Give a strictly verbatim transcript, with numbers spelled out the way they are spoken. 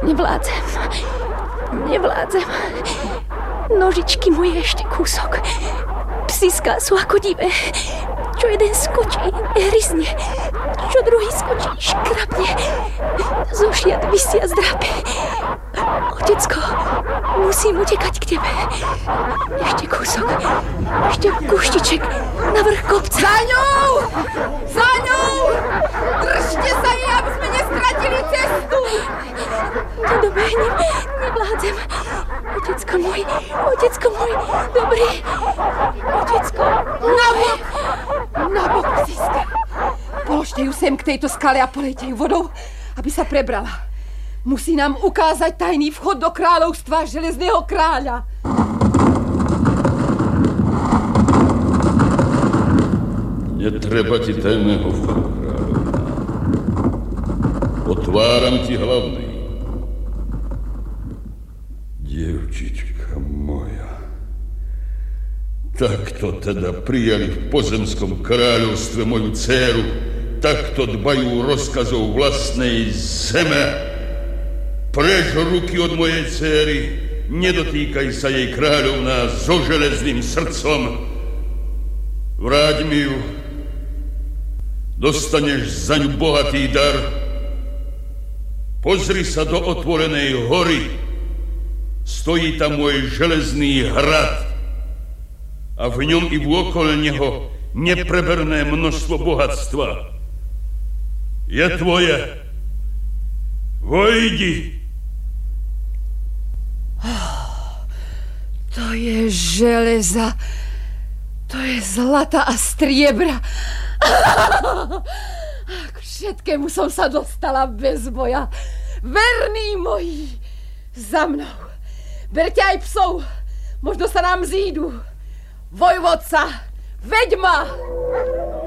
Nevládzem. Nevládzem. Nožičky moje ešte kúsok. Psíská sú ako divé. Čo jeden skočí, hryzne. Čo druhý skočí, škrapne. Zo šiat vysia zdrapy. Otecko, musím utekať k tebe. Ešte kúsok. Ešte kuštiček na vrch kopca. Za ňou! Za ňou! Držte sa jej, aby sme nestratili cestu! To dobehnem, nevládzem. Otecko môj, otecko môj, dobrý. Otecko. Na bok! Na bok, psíska. Položte ju sem k tejto skale a polejte ju vodou, aby sa prebrala. Musí nám ukázať tajný vchod do kráľovstva železného kráľa. Netreba ti tajného vchodu, kráľovna. Otváram ti hlavný. Dievčička moja. Takto teda prijali v pozemskom kráľovstve moju dcéru. Takto dbajú rozkazov vlastnej zeme. Preč ruky od mojej dcéry. Nedotýkaj sa jej, kráľovná, so železným srdcom. Vráť mi ju. Dostaneš za ňu bohatý dar. Pozri sa do otvorenej hory. Stojí tam môj železný hrad. A v ňom i vôkol neho nepreberné množstvo bohatstva. Je tvoje. Vojdi. To je železa. To je zlata a striebra. K všetkému som sa dostala bez boja. Verní moji, za mnou. Berte aj psov. Možno sa nám zídu. Vojvodca, veď ma!